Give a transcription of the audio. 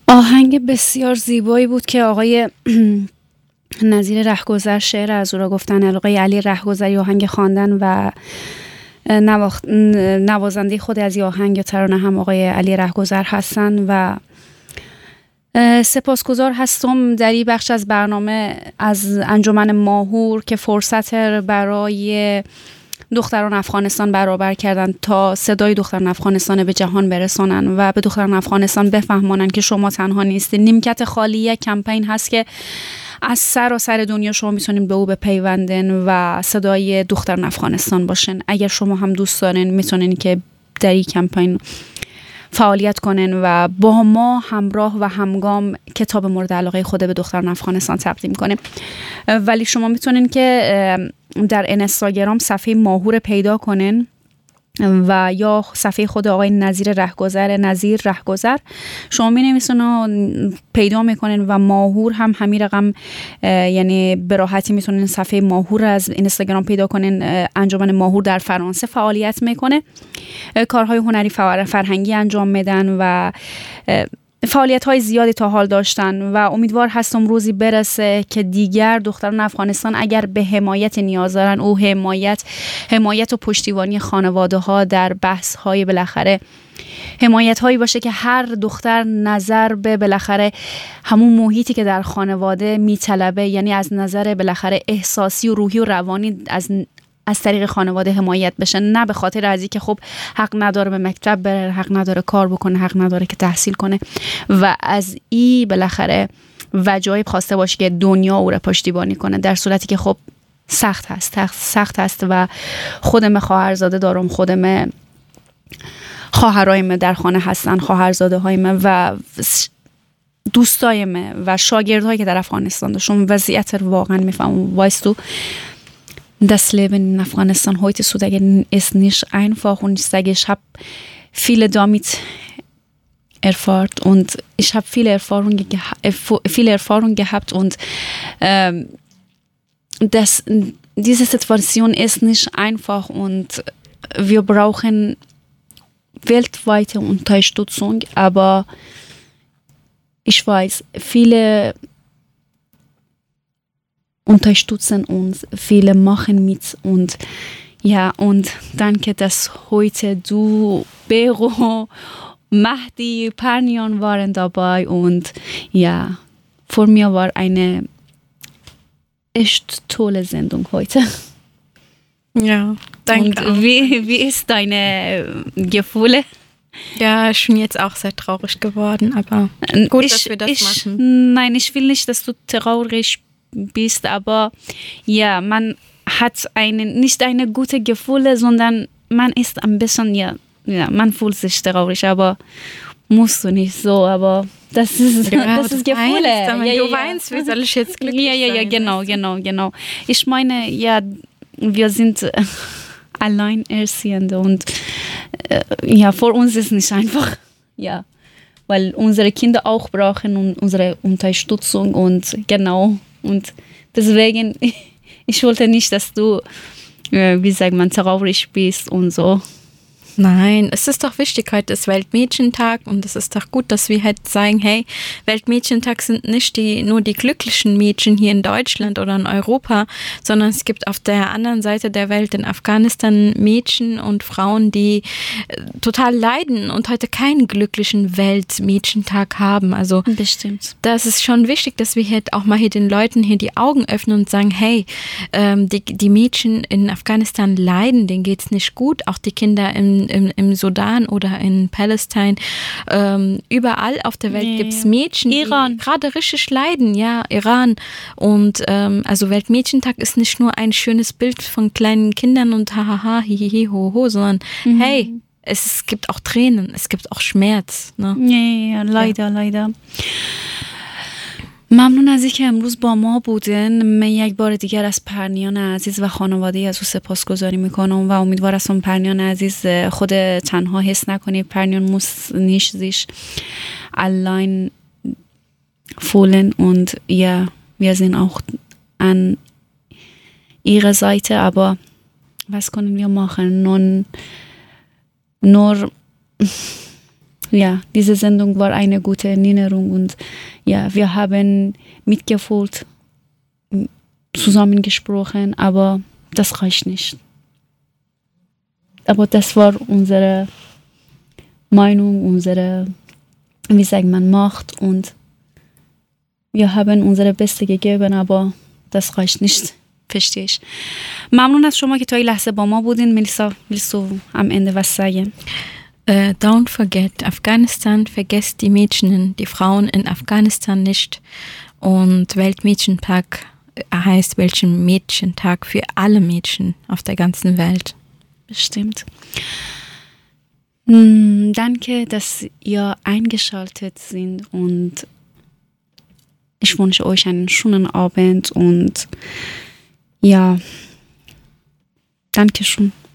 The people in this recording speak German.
آهنگ بسیار زیبایی بود که آقای نظیر رهگذر شعر از او را گفتن. آقای علی رهگذری آهنگ خواندن و نوازنده خود از این آهنگ ترانه هم آقای علی رهگذر هستن و سپاسگزار هستم در این بخش از برنامه از انجمن ماهور که فرصت برای دختران افغانستان برابر کردن تا صدای دختران افغانستان به جهان برسانن و به دختران افغانستان بفهمانن که شما تنها نیستید. نیمکت خالی کمپین هست که از سراسر دنیا شما میتونین به او بپیوندن و صدای دختران افغانستان باشن. اگر شما هم دوست دارین میتونین که در این کمپین فعالیت کنن و با ما همراه و همگام کتاب مورد علاقه خود به دختران افغانستان تقدیم کنیم. ولی شما میتونین که در اینستاگرام صفحه ماهور پیدا کنن و یا صفحه خود آقای نظیر رهگذر شما می نویسن و پیدا میکنن و ماهور هم همین رقم، یعنی به راحتی میتونن صفحه ماهور از اینستاگرام پیدا کنن. انجمن ماهور در فرانسه فعالیت میکنه، کارهای هنری فرهنگی انجام میدن و فعالیت‌های زیادی تا حال داشتن و امیدوار هستم روزی برسه که دیگر دختران افغانستان اگر به حمایت نیاز دارن، او حمایت و پشتیبانی خانواده‌ها در بحث‌های بالاخره حمایت‌هایی باشه که هر دختر نظر به بالاخره همون محیطی که در خانواده میطلبه، یعنی از نظر بالاخره احساسی و روحی و روانی از طریق خانواده حمایت بشه، نه به خاطر از اینکه خب حق نداره به مکتب بره، حق نداره کار بکنه، حق نداره که تحصیل کنه و از این بالاخره وجایب خواسته باشه که دنیا او را پشتیبانی کنه، در صورتی که خب سخت هست و خودم خواهرزاده دارم، خودم خواهرایم در خانه هستن، خواهرزاده هایم و دوستایم و شاگردهایی که در افغانستان داشتم وضعیت واقعا میفهمم. weißt du, das Leben in Afghanistan heute zu sagen ist nicht einfach und ich sage, ich habe viele damit erfahren und ich habe viele Erfahrung gehabt und diese Situation ist nicht einfach und wir brauchen weltweite Unterstützung, aber ich weiß, viele unterstützen uns, viele machen mit und ja, und danke, dass heute du, Bero, Mahdi, Parnion waren dabei und ja, für mich war eine echt tolle Sendung heute. Ja, danke. Und wie ist deine Gefühle? Ja, ich bin jetzt auch sehr traurig geworden, aber gut, dass wir das machen. Nein, ich will nicht, dass du traurig bist, aber ja, man hat nicht eine gute Gefühle, sondern man ist ein bisschen, ja, man fühlt sich traurig, aber musst du nicht so, aber das ist Gefühle. Du weinst, wie soll ich jetzt glücklich sein? Ja, genau. Ich meine, ja, wir sind alleinerziehend und ja, für uns ist nicht einfach, ja, weil unsere Kinder auch brauchen unsere Unterstützung und genau. Und deswegen, ich wollte nicht, dass du, wie sagt man, traurig bist und so. Nein, es ist doch wichtig, heute ist Weltmädchentag und es ist doch gut, dass wir halt sagen, hey, Weltmädchentag sind nicht nur die glücklichen Mädchen hier in Deutschland oder in Europa, sondern es gibt auf der anderen Seite der Welt in Afghanistan Mädchen und Frauen, die total leiden und heute keinen glücklichen Weltmädchentag haben. Also bestimmt. Das ist schon wichtig, dass wir halt auch mal hier den Leuten hier die Augen öffnen und sagen, hey, die Mädchen in Afghanistan leiden, denen geht's nicht gut, auch die Kinder im Sudan oder in Palästina, überall auf der Welt gibt es Mädchen, Iran, die gerade richtig leiden, ja, Iran. Und also Weltmädchentag ist nicht nur ein schönes Bild von kleinen Kindern und hahaha, hihihi, hoho, sondern hey, es gibt auch Tränen, es gibt auch Schmerz. Ne? Ja, leider. ممنون از اینکه امروز با ما بودن. من یک بار دیگر از پرنیان عزیز و خانواده از او سپاسگزاری میکنم و امیدوار هستم پرنیان عزیز خود تنها حس نکنی. Pernion muss nicht sich allein fühlen und ja, wir sind auch an ihrer Seite, aber was können wir machen? Nur ja, diese Sendung war eine gute Erinnerung und ja, wir haben mitgefühlt, zusammengesprochen, aber das reicht nicht. Aber das war unsere Meinung, unsere, wie sagt man, Macht und wir haben unsere Beste gegeben, aber das reicht nicht. Verstehe ich. ممنون از شما که تا این لحظه با ما بودین. ملیسا willst du am Ende was sagen? Don't forget Afghanistan, vergesst die Mädchen, die Frauen in Afghanistan nicht. Und Weltmädchentag heißt Weltmädchentag für alle Mädchen auf der ganzen Welt. Bestimmt. Danke, dass ihr eingeschaltet sind und ich wünsche euch einen schönen Abend und ja, danke schön.